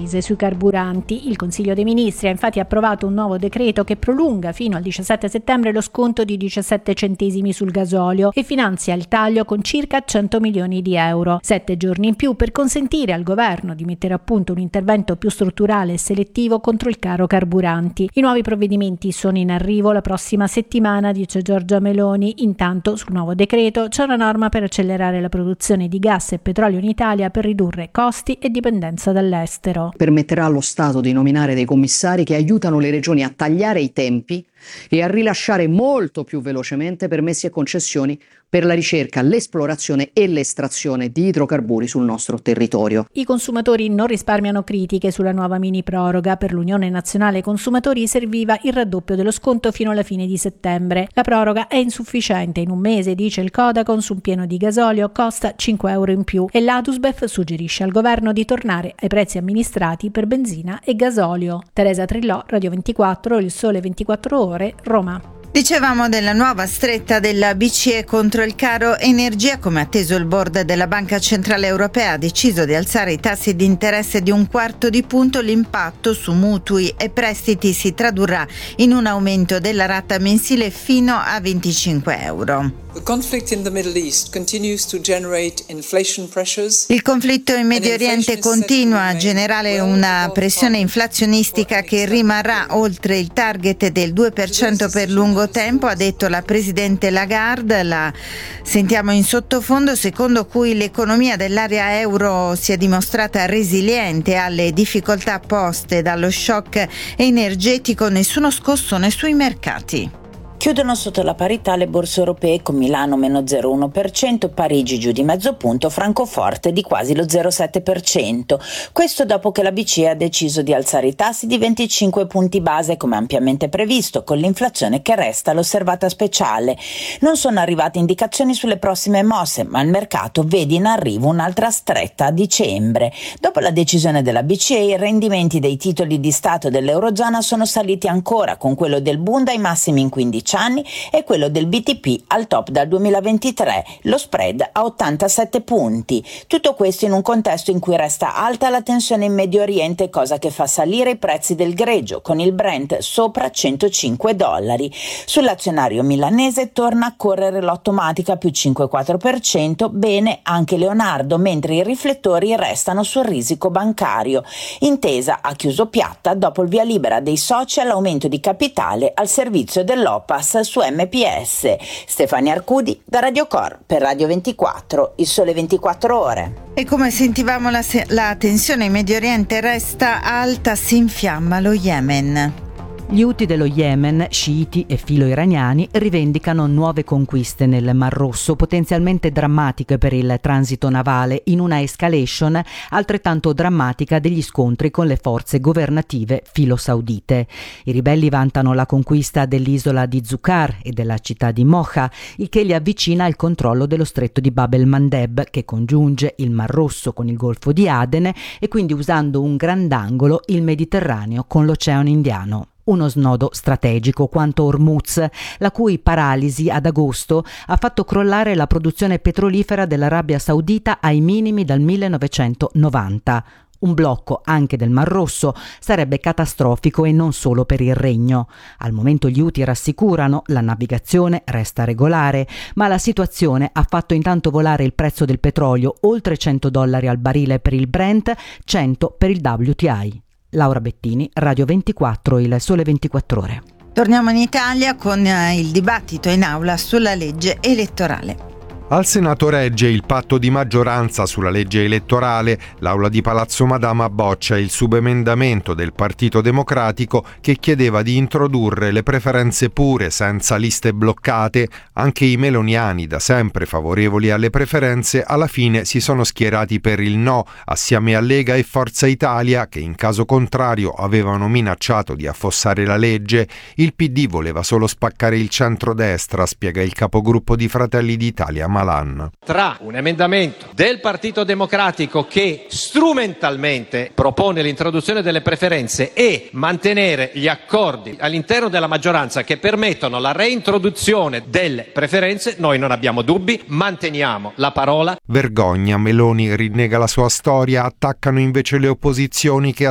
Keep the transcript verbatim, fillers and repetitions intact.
accise sui carburanti. Il Consiglio dei Ministri ha infatti approvato un nuovo decreto che prolunga fino al diciassette settembre lo sconto di diciassette centesimi sul gasolio e finanzia il taglio con circa cento milioni di euro. Sette giorni in più per consentire al governo di mettere a punto un intervento più strutturale e selettivo contro il caro carburanti. I nuovi provvedimenti sono in arrivo la prossima settimana, dice Giorgia Meloni. Intanto sul nuovo decreto c'è una norma per accelerare la produzione di gas e petrolio in Italia per ridurre costi e dipendenza dall'estero. Permetterà allo Stato di nominare dei commissari che aiutano le regioni a tagliare i tempi e a rilasciare molto più velocemente permessi e concessioni per la ricerca, l'esplorazione e l'estrazione di idrocarburi sul nostro territorio. I consumatori non risparmiano critiche sulla nuova mini proroga. Per l'Unione Nazionale Consumatori serviva il raddoppio dello sconto fino alla fine di settembre. La proroga è insufficiente. In un mese, dice il Codacons, un pieno di gasolio costa cinque euro in più e l'Adusbef suggerisce al governo di tornare ai prezzi amministrati per benzina e gasolio. Teresa Trillò, Radio ventiquattro, Il Sole ventiquattro Ore, Roma. Dicevamo della nuova stretta della B C E contro il caro energia. Come atteso, il board della Banca Centrale Europea ha deciso di alzare i tassi di interesse di un quarto di punto. L'impatto su mutui e prestiti si tradurrà in un aumento della rata mensile fino a venticinque euro. The conflict in the Middle East continues to generate inflation pressures. Il conflitto in Medio Oriente continua a generare una pressione inflazionistica che rimarrà oltre il target del due per cento per lungo tempo, ha detto la presidente Lagarde. La sentiamo in sottofondo, secondo cui l'economia dell'area euro si è dimostrata resiliente alle difficoltà poste dallo shock energetico. Nessuno scossone sui mercati. Chiudono sotto la parità le borse europee, con Milano meno zero virgola uno per cento, Parigi giù di mezzo punto, Francoforte di quasi lo zero virgola sette per cento. Questo dopo che la B C E ha deciso di alzare i tassi di venticinque punti base come ampiamente previsto, con l'inflazione che resta l'osservata speciale. Non sono arrivate indicazioni sulle prossime mosse, ma il mercato vede in arrivo un'altra stretta a dicembre. Dopo la decisione della B C E, i rendimenti dei titoli di Stato dell'Eurozona sono saliti ancora, con quello del Bund ai massimi in quindici anni e quello del B T P al top dal duemilaventitré, lo spread a ottantasette punti. Tutto questo in un contesto in cui resta alta la tensione in Medio Oriente, cosa che fa salire i prezzi del greggio, con il Brent sopra centocinque dollari. Sull'azionario milanese torna a correre l'automatica più cinque virgola quattro per cento, bene anche Leonardo, mentre i riflettori restano sul risico bancario. Intesa ha chiuso piatta dopo il via libera dei soci all'aumento di capitale al servizio dell'O P A su M P S. Stefania Arcudi da Radio Cor per Radio ventiquattro, Il Sole ventiquattro Ore. E come sentivamo, la, se- la tensione in Medio Oriente resta alta, si infiamma lo Yemen. Gli Houthi dello Yemen, sciiti e filo-iraniani, rivendicano nuove conquiste nel Mar Rosso, potenzialmente drammatiche per il transito navale, in una escalation altrettanto drammatica degli scontri con le forze governative filo-saudite. I ribelli vantano la conquista dell'isola di Zucar e della città di Mocha, il che li avvicina al controllo dello stretto di Bab el-Mandeb, che congiunge il Mar Rosso con il Golfo di Aden e quindi, usando un grandangolo, il Mediterraneo con l'Oceano Indiano. Uno snodo strategico quanto Hormuz, la cui paralisi ad agosto ha fatto crollare la produzione petrolifera dell'Arabia Saudita ai minimi dal millenovecentonovanta. Un blocco anche del Mar Rosso sarebbe catastrofico e non solo per il regno. Al momento gli Houthi rassicurano, la navigazione resta regolare, ma la situazione ha fatto intanto volare il prezzo del petrolio oltre cento dollari al barile per il Brent, cento per il W T I. Laura Bettini, Radio ventiquattro, Il Sole ventiquattro Ore. Torniamo in Italia con il dibattito in aula sulla legge elettorale. Al Senato regge il patto di maggioranza sulla legge elettorale. L'Aula di Palazzo Madama boccia il subemendamento del Partito Democratico che chiedeva di introdurre le preferenze pure senza liste bloccate. Anche i meloniani, da sempre favorevoli alle preferenze, alla fine si sono schierati per il no, assieme a Lega e Forza Italia, che in caso contrario avevano minacciato di affossare la legge. Il P D voleva solo spaccare il centrodestra, spiega il capogruppo di Fratelli d'Italia Malan. Tra un emendamento del Partito Democratico che strumentalmente propone l'introduzione delle preferenze e mantenere gli accordi all'interno della maggioranza che permettono la reintroduzione delle preferenze, noi non abbiamo dubbi, manteniamo la parola. Vergogna, Meloni rinnega la sua storia, attaccano invece le opposizioni che